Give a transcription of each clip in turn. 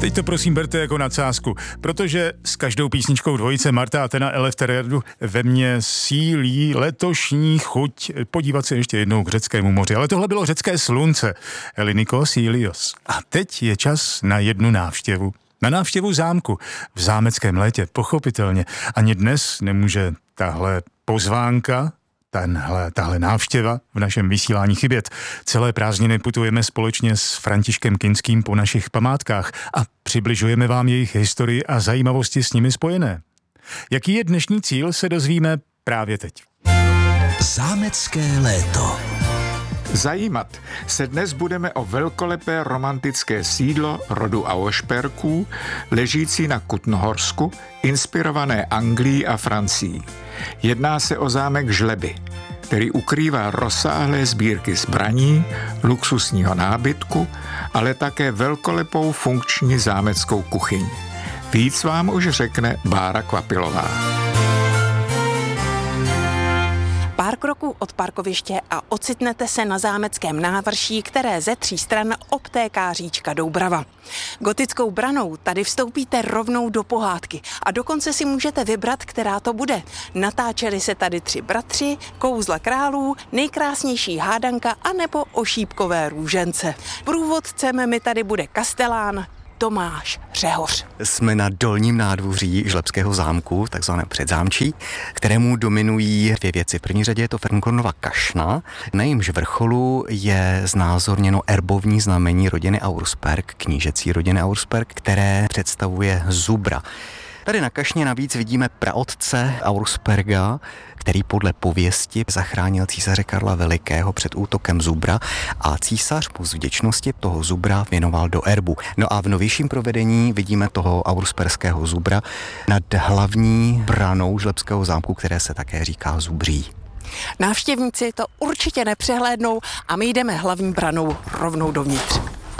Teď to prosím berte jako nadsázku, protože s každou písničkou dvojice Marta a Tena Eleftheriou ve mně sílí letošní chuť podívat se ještě jednou k řeckému moři. Ale tohle bylo řecké slunce, Elinikos Ilios. A teď je čas na jednu návštěvu. Na návštěvu zámku v zámeckém létě, pochopitelně. Ani dnes nemůže tahle pozvánka, tahle návštěva v našem vysílání chybět. Celé prázdniny putujeme společně s Františkem Kinským po našich památkách a přibližujeme vám jejich historii a zajímavosti s nimi spojené. Jaký je dnešní cíl, se dozvíme právě teď. Zámecké léto. Zajímat se dnes budeme o velkolepé romantické sídlo rodu Auerspergů, ležící na Kutnohorsku, inspirované Anglií a Francií. Jedná se o zámek Žleby, který ukrývá rozsáhlé sbírky zbraní, luxusního nábytku, ale také velkolepou funkční zámeckou kuchyň. Víc vám už řekne Bára Kvapilová. Pár kroků od parkoviště a ocitnete se na zámeckém návrší, které ze 3 stran obtéká říčka Doubrava. Gotickou branou tady vstoupíte rovnou do pohádky a dokonce si můžete vybrat, která to bude. Natáčeli se tady 3 bratři, kouzla králů, nejkrásnější hádanka anebo ošípkové růžence. Průvodcem mi tady bude kastelán Tomáš Řehoř. Jsme na dolním nádvoří Žlebského zámku, takzvané předzámčí, kterému dominují 2 věci. V první řadě je to Fernkornova kašna, na jejímž vrcholu je znázorněno erbovní znamení rodiny Auersperg, knížecí rodiny Auersperg, které představuje zubra. Tady na kašně navíc vidíme praotce Auersperga, který podle pověsti zachránil císaře Karla Velikého před útokem zubra a císař mu z vděčnosti toho zubra věnoval do erbu. No a v novějším provedení vidíme toho auersperského zubra nad hlavní branou Žlebského zámku, které se také říká Zubří. Návštěvníci to určitě nepřehlédnou a my jdeme hlavní branou rovnou dovnitř.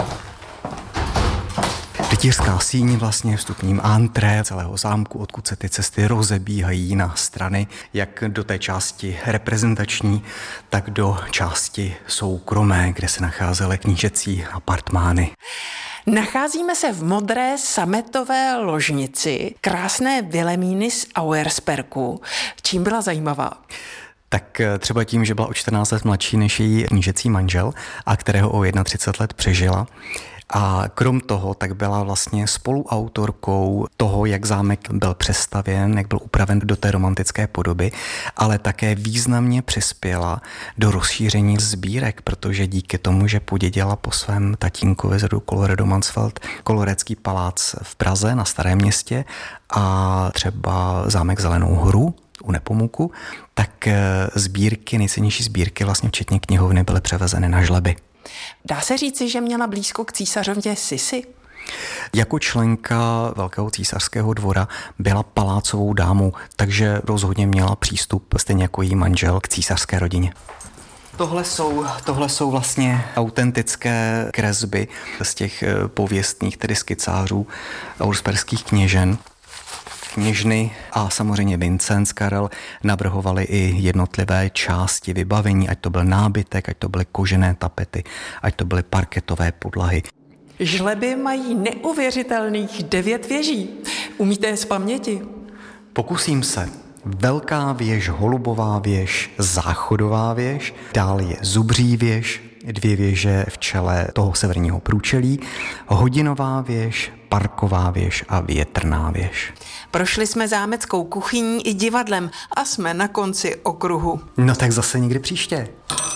Rytířská síň vlastně vstupním antré celého zámku, odkud se ty cesty rozebíhají na strany, jak do té části reprezentační, tak do části soukromé, kde se nacházely knížecí apartmány. Nacházíme se v modré sametové ložnici krásné Vilemíny z Auerspergu. Čím byla zajímavá? Tak třeba tím, že byla o 14 let mladší než její knížecí manžel a kterého o 31 let přežila. A krom toho tak byla vlastně spoluautorkou toho, jak zámek byl přestavěn, jak byl upraven do té romantické podoby, ale také významně přispěla do rozšíření sbírek, protože díky tomu, že podědila po svém tatínkovi z rodu Colloredo-Mansfeld Kolorécký palác v Praze na Starém Městě a třeba zámek Zelenou horu u Nepomuku, tak sbírky, nejcennější sbírky, vlastně včetně knihovny, byly převezeny na Žleby. Dá se říci, že měla blízko k císařovně Sisi? Jako členka Velkého císařského dvora byla palácovou dámou, takže rozhodně měla přístup, stejně jako její manžel, k císařské rodině. Tohle jsou vlastně autentické kresby z těch pověstných, tedy skicářů auersperských kněžen. Kněžny a samozřejmě Vincenc Karel navrhovali i jednotlivé části vybavení, ať to byl nábytek, ať to byly kožené tapety, ať to byly parketové podlahy. Žleby mají neuvěřitelných 9 věží. Umíte je z paměti? Pokusím se. Velká věž, Holubová věž, Záchodová věž, dále je Zubří věž, 2 věže v čele toho severního průčelí, Hodinová věž, Parková věž a Větrná věž. Prošli jsme zámeckou kuchyní i divadlem a jsme na konci okruhu. No tak zase někdy příště.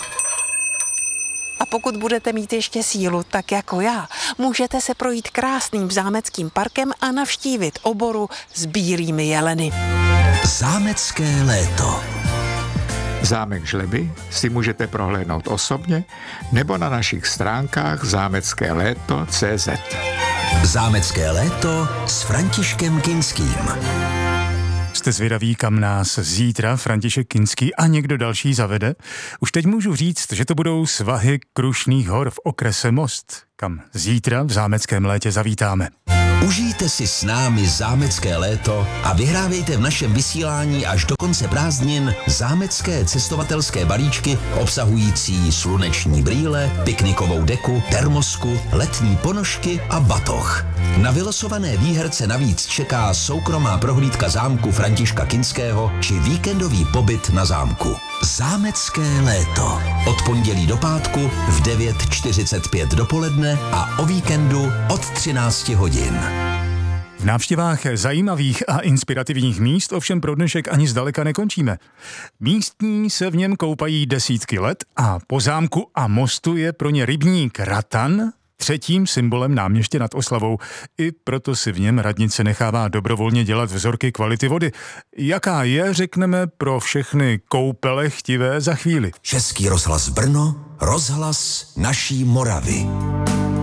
A pokud budete mít ještě sílu, tak jako já, můžete se projít krásným zámeckým parkem a navštívit oboru s bílými jeleny. Zámecké léto. Zámek Žleby si můžete prohlédnout osobně nebo na našich stránkách zámeckéléto.cz. Zámecké léto s Františkem Kinským. Jste zvědaví, kam nás zítra František Kinský a někdo další zavede? Už teď můžu říct, že to budou svahy Krušných hor v okrese Most, kam zítra v zámeckém létě zavítáme. Užijte si s námi zámecké léto a vyhrávejte v našem vysílání až do konce prázdnin zámecké cestovatelské balíčky obsahující sluneční brýle, piknikovou deku, termosku, letní ponožky a batoh. Na vylosované výherce navíc čeká soukromá prohlídka zámku Františka Kinského či víkendový pobyt na zámku. Zámecké léto. Od pondělí do pátku v 9:45 dopoledne a o víkendu od 13 hodin. V návštěvách zajímavých a inspirativních míst ovšem pro dnešek ani zdaleka nekončíme. Místní se v něm koupají desítky let a po zámku a mostu je pro ně rybník Ratan třetím symbolem Náměště nad Oslavou. I proto si v něm radnice nechává dobrovolně dělat vzorky kvality vody. Jaká je, řekneme pro všechny koupele chtivé za chvíli. Český rozhlas Brno, rozhlas naší Moravy.